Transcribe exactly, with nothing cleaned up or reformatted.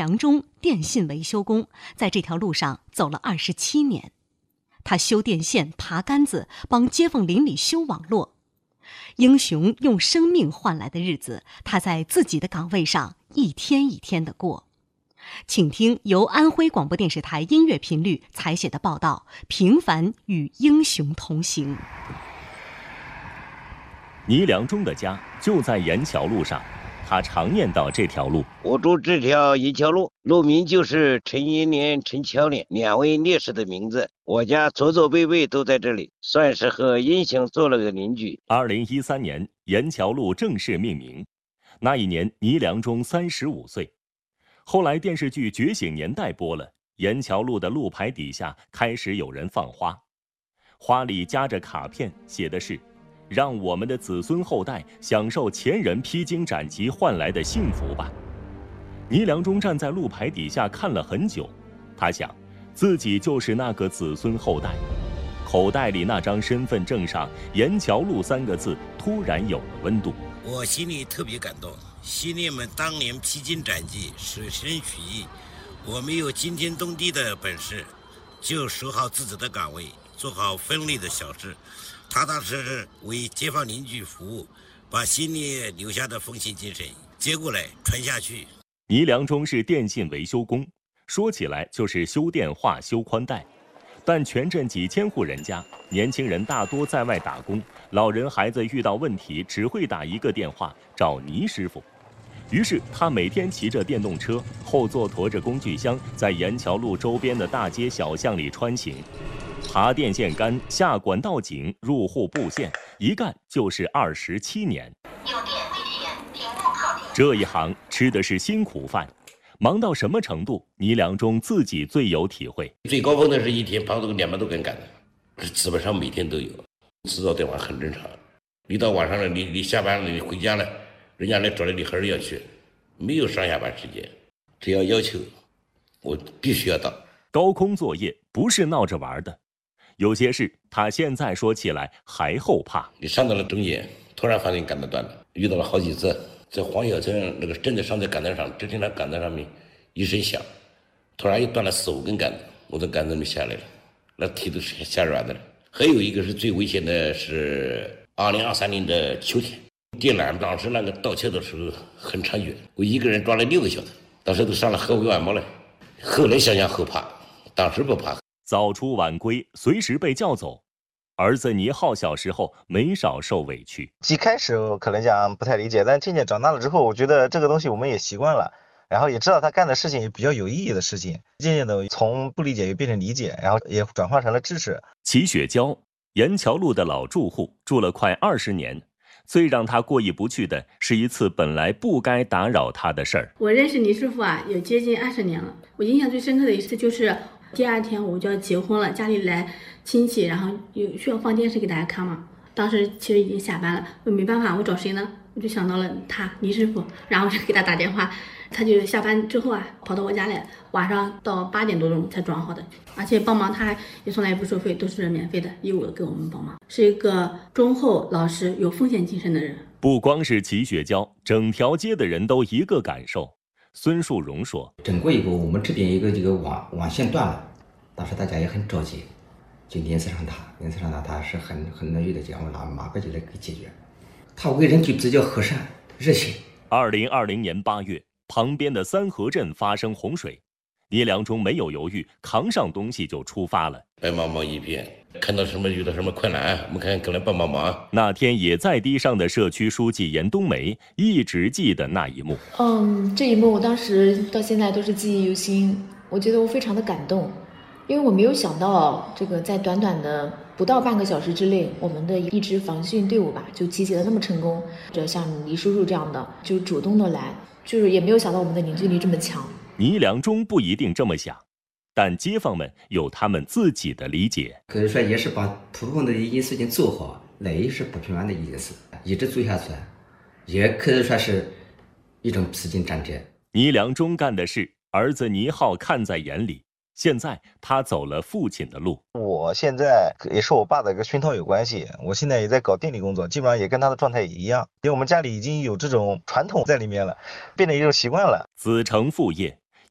良忠电信维修工，在这条路上走了二十七年。他修电线、爬杆子，帮街坊邻里修网络。英雄用生命换来的日子，他在自己的岗位上一天一天的过。请听由安徽广播电视台音乐频率采写的报道《平凡与英雄同行》。 倪良忠的家就在盐桥路上，他常念叨这条路： 我住这条盐桥路，路名就是陈延年、陈乔年两位烈士的名字。我家祖祖辈辈都在这里，算是和英雄做了个邻居。 二零一三年，盐桥路正式命名。那一年，倪良忠三十五岁。后来电视剧《觉醒年代》播了，盐桥路的路牌底下开始有人放花，花里夹着卡片，写的是让我们的子孙后代享受前人披荆斩棘换来的幸福吧。倪良忠站在路牌底下看了很久，他想自己就是那个子孙后代。口袋里那张身份证上盐桥路三个字突然有了温度。 我心里特别感动，昔年们当年披荆斩棘，舍身取义，我们有惊天动地的本事，就守好自己的岗位，做好分内的小事，踏踏实实为街坊邻居服务，把心里留下的奉献精神接过来传下去。 倪良忠是电信维修工，说起来就是修电话、修宽带，但全镇几千户人家，年轻人大多在外打工，老人孩子遇到问题只会打一个电话找倪师傅。于是他每天骑着电动车，后座驮着工具箱，在盐桥路周边的大街小巷里穿行，爬电线杆、下管道井、入户布线，一干就是二十七年。 有电危险，停步靠近。 这一行吃的是辛苦饭，忙到什么程度，倪良忠自己最有体会。 最高峰的是一天跑这个两百多根杆子，基本上每天都有。制造电话很正常，你到晚上了，你你下班了，你回家了，人家来找你，你还是要去，没有上下班时间，只要要求，我必须要到。 高空作业不是闹着玩的，有些事他现在说起来还后怕。 你上到了中间，突然发现杆子断了，遇到了好几次，在黄小村那个真的上在杆子上，只听到杆子上面一声响，突然又断了四五根杆子，我的杆子没下来了，那腿都是吓软的了。还有一个是最危险的是二零二三年的秋天，电缆当时那个盗窃的时候很猖獗，我一个人抓了六个小时，当时都上了合肥晚报了。后来想想后怕，当时不怕。 早出晚归，随时被叫走。儿子倪浩小时候没少受委屈， 一开始我可能讲不太理解，但渐渐长大了之后，我觉得这个东西我们也习惯了，然后也知道他干的事情也比较有意义的事情，渐渐的从不理解又变成理解，然后也转化成了支持。 齐雪娇，盐桥路的老住户，住了快二十年。最让他过意不去的是一次本来不该打扰他的事儿。 我认识倪师傅啊，有接近二十年了。我印象最深刻的一次就是第二天我就要结婚了，家里来亲戚，然后有需要放电视给大家看嘛。当时其实已经下班了，我没办法，我找谁呢？我就想到了他，倪师傅，然后我就给他打电话。他就下班之后啊，跑到我家来，晚上到八点多钟才装好的，而且帮忙他也从来也不收费，都是免费的，义务的给我们帮忙，是一个忠厚老实、有奉献精神的人。 不光是齐雪娇，整条街的人都一个感受。孙树荣说：“ 整过以后，我们这边一个这个网网线断了，当时大家也很着急，就联系上他，联系上他，他是很很乐意的讲，我拿马上就来给解决。他为人就比较和善、热心。” 二零二零年八月。旁边的三河镇发生洪水，倪良忠没有犹豫，扛上东西就出发了。 白茫茫一片，看到什么遇到什么困难，我们看过来帮帮忙。 那天也在堤上的社区书记严冬梅一直记得那一幕。 嗯，这一幕我当时到现在都是记忆犹新，我觉得我非常的感动，因为我没有想到这个在短短的不到半个小时之内，我们的一支防汛队伍吧就集结的那么成功，就像倪叔叔这样的就主动的来。就是也没有想到我们的凝聚力这么强。 倪良忠不一定这么想，但街坊们有他们自己的理解。 可以说也是把普通的一件事情做好，那也是不平凡的一件事，一直做下去，也可以说是一种披荆斩棘。 倪良忠干的事，儿子倪浩看在眼里。现在他走了父亲的路。 我现在也是我爸的一个熏陶有关系，我现在也在搞电力工作，基本上也跟他的状态也一样，因为我们家里已经有这种传统在里面了，变成一种习惯了。 子承父业，